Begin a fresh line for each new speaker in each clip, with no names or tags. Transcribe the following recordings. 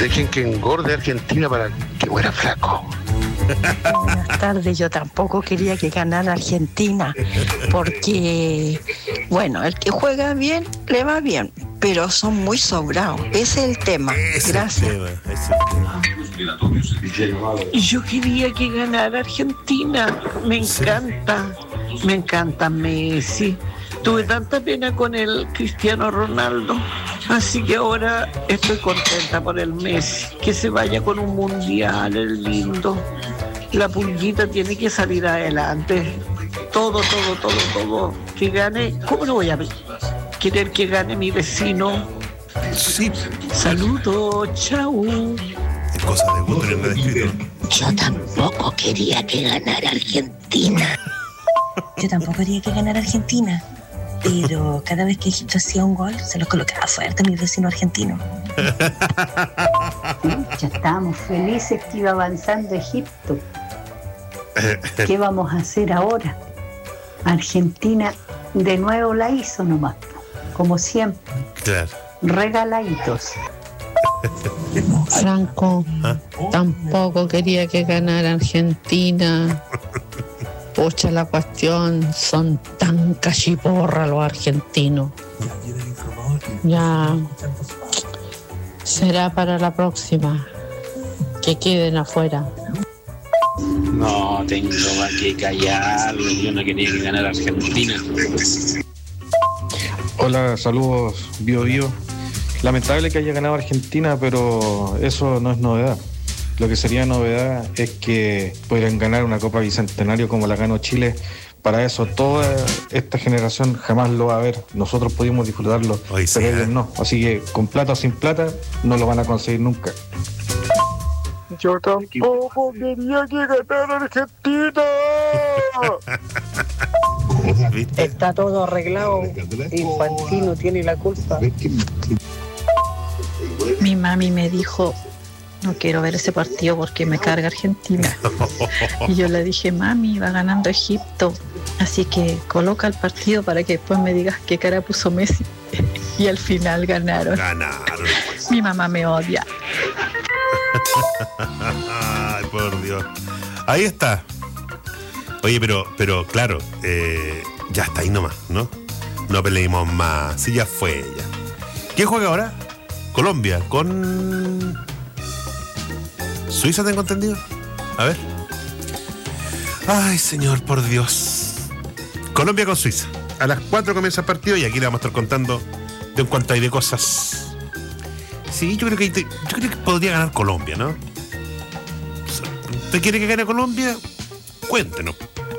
Dejen que engorde Argentina para que muera flaco.
Buenas tardes, yo tampoco quería que ganara Argentina, porque, bueno, el que juega bien, le va bien, pero son muy sobrados, ese es el tema. Gracias.
Yo quería que ganara Argentina, me encanta Messi. Tuve tanta pena con el Cristiano Ronaldo, así que ahora estoy contenta por el Messi, que se vaya con un mundial, es lindo. La pulguita tiene que salir adelante. Todo. Que gane. ¿Cómo no voy a querer que gane mi vecino?
Sí.
Saludos, chau.
Es cosa de gusto en el escrito.
Yo tampoco quería que ganara Argentina. Yo tampoco quería que ganara Argentina, pero cada vez que Egipto hacía un gol, se los colocaba fuerte a mi vecino argentino.
Ya estábamos felices que iba avanzando Egipto. ¿Qué vamos a hacer ahora? Argentina de nuevo la hizo nomás, como siempre.
Claro.
Regaladitos.
Franco, tampoco quería que ganara Argentina. Pucha, la cuestión, son tan cachiporra los argentinos. Ya será para la próxima. Que queden afuera.
No, tengo que callar. Yo no quería que ganara Argentina.
Hola, saludos, Bio. Lamentable que haya ganado Argentina, pero eso no es novedad. Lo que sería novedad es que pudieran ganar una Copa Bicentenario como la ganó Chile. Para eso toda esta generación jamás lo va a ver. Nosotros pudimos disfrutarlo, pero ellos no. Así que con plata o sin plata no lo van a conseguir nunca.
Yo tampoco quería que ganara Argentina.
Está todo arreglado. Infantino tiene la culpa.
Mi mami me dijo: no quiero ver ese partido porque me carga Argentina. Y yo le dije: mami, va ganando Egipto, así que coloca el partido para que después me digas qué cara puso Messi. Y al final ganaron. Mi mamá me odia.
Ay, por Dios. Ahí está. Oye, pero claro, ya está ahí nomás, ¿no? No peleemos más. Sí, ya fue ya. ¿Quién juega ahora? Colombia con Suiza, tengo entendido. A ver. Ay, señor, por Dios. Colombia con Suiza. A las 4 comienza el partido y aquí le vamos a estar contando de un cuanto hay de cosas. Sí, yo creo que podría ganar Colombia, ¿no? ¿Usted quiere que gane Colombia? Cuéntenos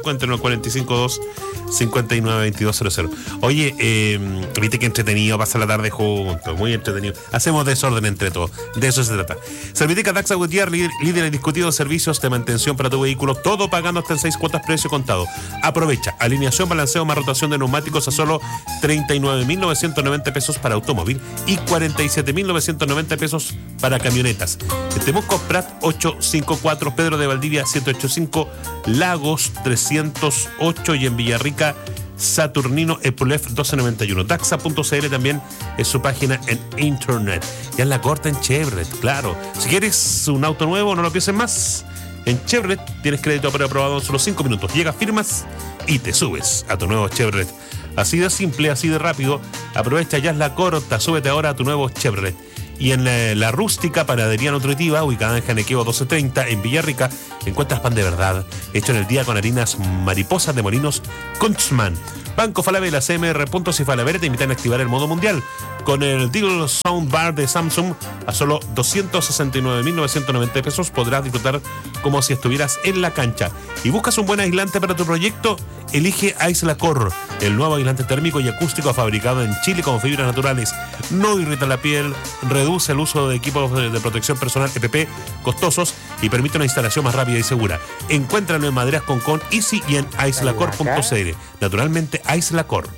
452-592200. Oye, viste que entretenido pasar la tarde juntos, muy entretenido. Hacemos desorden entre todos, de eso se trata. Serviteca Daxa Gutiérrez, líder en discutidos servicios de mantención para tu vehículo, todo pagando hasta en 6 cuotas precio contado. Aprovecha, alineación, balanceo más rotación de neumáticos a solo 39.990 pesos para automóvil y 47.990 pesos para camionetas. En Temuco, Prat 854, Pedro de Valdivia 785, Lagos 308 y en Villarrica Saturnino Epulef 1291. Daxa.cl también es su página en internet. Ya en la corta en Chevrolet, claro. Si quieres un auto nuevo, no lo pienses más. En Chevrolet tienes crédito preaprobado en solo 5 minutos. Llegas, firmas y te subes a tu nuevo Chevrolet. Así de simple, así de rápido. Aprovecha ya la corta, súbete ahora a tu nuevo Chevrolet. Y en la rústica panadería nutritiva, ubicada en Janequeo 1230, en Villarrica, encuentras pan de verdad, hecho en el día con harinas mariposas de molinos Kunzman. Banco Falabella, CMR Puntos y Falabella te invitan a activar el modo mundial con el Deal Soundbar de Samsung a solo 269.990 pesos. Podrás disfrutar como si estuvieras en la cancha. ¿Y buscas un buen aislante para tu proyecto? Elige Aislacor, el nuevo aislante térmico y acústico fabricado en Chile con fibras naturales. No irrita la piel, reduce el uso de equipos de protección personal EPP costosos y permite una instalación más rápida y segura. Encuéntralo en Maderas Concon, Easy y en aislacor.cl. Naturalmente, Aislacor.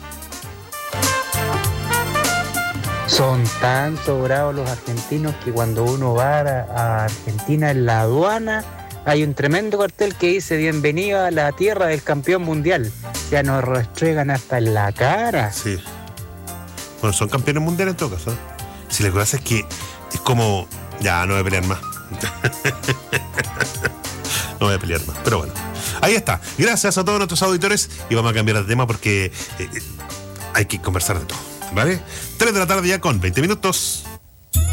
Son tan sobrados los argentinos que cuando uno va a Argentina en la aduana hay un tremendo cartel que dice: bienvenido a la tierra del campeón mundial. Ya nos restregan hasta en la cara.
Sí. Bueno, son campeones mundiales en todo caso. Si lo que pasa es que es como Ya, no voy a pelear más. No voy a pelear más, pero bueno. Ahí está. Gracias a todos nuestros auditores y vamos a cambiar de tema porque hay que conversar de todo, ¿vale? 3 de la tarde ya con 20 minutos.